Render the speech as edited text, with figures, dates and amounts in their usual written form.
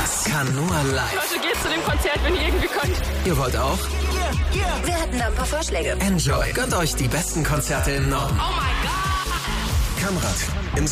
Das kann nur live. Leute, geht zu dem Konzert, wenn ihr irgendwie könnt. Ihr wollt auch? Wir hätten da ein paar Vorschläge. Enjoy. Gönnt euch die besten Konzerte im Norden. Oh mein Gott. Kamrad.